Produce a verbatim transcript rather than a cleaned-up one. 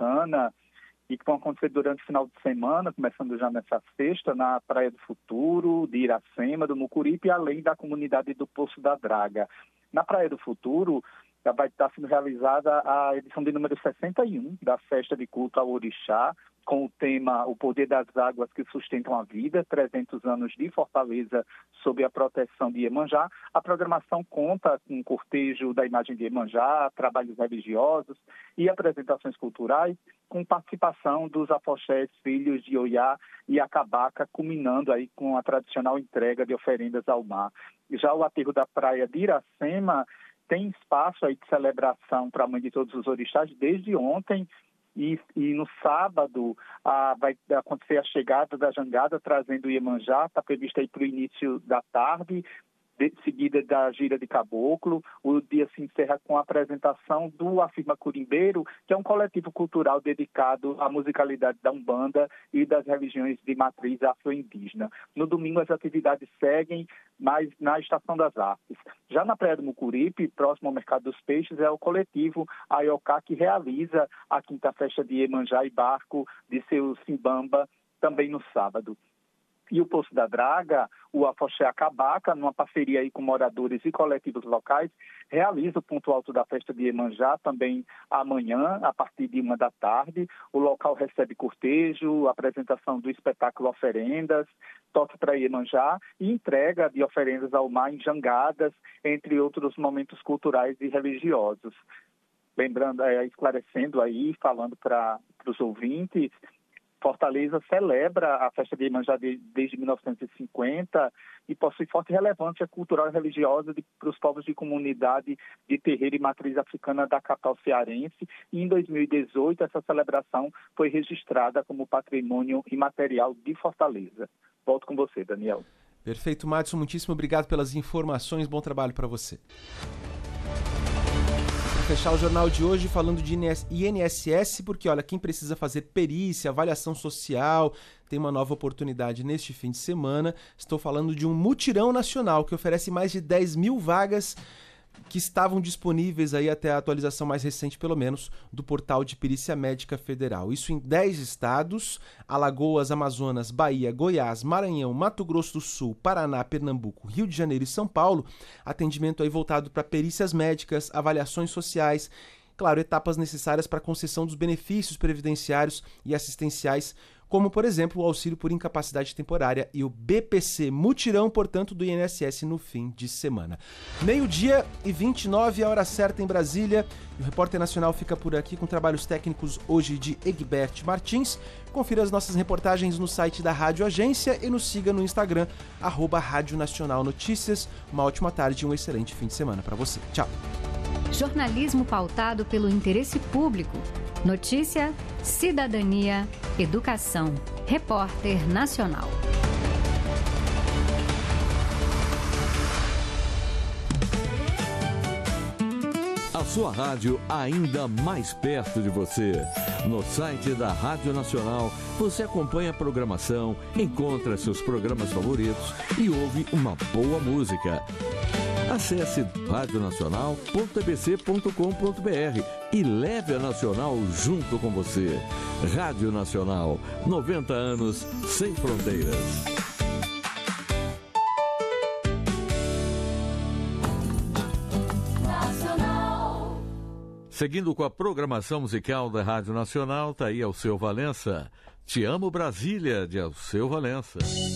bacana e que vão acontecer durante o final de semana, começando já nessa sexta, na Praia do Futuro, de Iracema, do Mucuripe, além da comunidade do Poço da Draga. Na Praia do Futuro, já vai estar sendo realizada a edição de número sessenta e um da Festa de Culto ao Orixá, com o tema O Poder das Águas que Sustentam a Vida, trezentos anos de Fortaleza sob a proteção de Iemanjá. A programação conta com um cortejo da imagem de Iemanjá, trabalhos religiosos e apresentações culturais, com participação dos afoxés filhos de Oiá e Acabaca, culminando aí com a tradicional entrega de oferendas ao mar. Já o aterro da praia de Iracema tem espaço aí de celebração para a Mãe de Todos os Orixás desde ontem. E, e no sábado ah, vai acontecer a chegada da jangada trazendo o Iemanjá, está previsto aí para o início da tarde, de, seguida da gira de caboclo. O dia se encerra com a apresentação do Afirma Curimbeiro, que é um coletivo cultural dedicado à musicalidade da Umbanda e das religiões de matriz afro-indígena. No domingo as atividades seguem, mas na Estação das Artes. Já na Praia do Mucuripe, próximo ao Mercado dos Peixes, é o coletivo Aiocá que realiza a quinta festa de Iemanjá e Barco de seu Simbamba, também no sábado. E o Poço da Draga, o Afoxé Acabaca, numa parceria aí com moradores e coletivos locais, realiza o ponto alto da festa de Iemanjá também amanhã, a partir de uma da tarde. O local recebe cortejo, apresentação do espetáculo Oferendas, toque para Iemanjá e entrega de oferendas ao mar em jangadas, entre outros momentos culturais e religiosos. Lembrando, é, esclarecendo aí, falando para os ouvintes, Fortaleza celebra a festa de Iemanjá de, desde mil novecentos e cinquenta e possui forte relevância cultural e religiosa para os povos de comunidade de terreiro e matriz africana da capital cearense. E em dois mil e dezoito, essa celebração foi registrada como patrimônio imaterial de Fortaleza. Volto com você, Daniel. Perfeito, Madison. Muitíssimo obrigado pelas informações. Bom trabalho para você. Fechar o jornal de hoje falando de I N S S, porque olha, quem precisa fazer perícia, avaliação social, tem uma nova oportunidade neste fim de semana. Estou falando de um mutirão nacional que oferece mais de dez mil vagas que estavam disponíveis aí até a atualização mais recente, pelo menos, do portal de Perícia Médica Federal. Isso em dez estados: Alagoas, Amazonas, Bahia, Goiás, Maranhão, Mato Grosso do Sul, Paraná, Pernambuco, Rio de Janeiro e São Paulo. Atendimento aí voltado para perícias médicas, avaliações sociais, claro, etapas necessárias para a concessão dos benefícios previdenciários e assistenciais, como, por exemplo, o auxílio por incapacidade temporária e o B P C, mutirão, portanto, do I N S S no fim de semana. Meio-dia e vinte e nove, a hora certa em Brasília. O Repórter Nacional fica por aqui com trabalhos técnicos hoje de Egbert Martins. Confira as nossas reportagens no site da Rádio Agência e nos siga no Instagram, arroba Rádio Nacional Notícias. Uma ótima tarde e um excelente fim de semana para você. Tchau. Jornalismo pautado pelo interesse público. Notícia, cidadania, educação. Repórter Nacional. A sua rádio ainda mais perto de você. No site da Rádio Nacional, você acompanha a programação, encontra seus programas favoritos e ouve uma boa música. Acesse rádio nacional ponto e b c ponto com ponto b r e leve a Nacional junto com você. Rádio Nacional, noventa anos sem fronteiras. Seguindo com a programação musical da Rádio Nacional, tá aí Alceu Valença. Te Amo Brasília, de Alceu Valença.